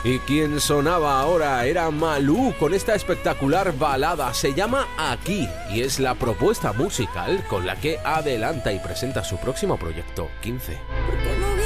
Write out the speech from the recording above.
Y quien sonaba ahora era Malú con esta espectacular balada. Se llama Aquí y es la propuesta musical con la que adelanta y presenta su próximo proyecto, 15. Porque no